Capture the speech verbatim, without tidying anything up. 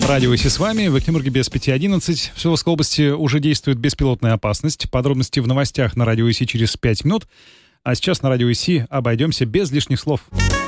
Радио ИСИ с вами. В Екатеринбурге без пяти одиннадцать. В Свердловской области уже действует беспилотная опасность. Подробности в новостях на Радио ИСИ через пять минут. А сейчас на Радио ИСИ обойдемся без лишних слов.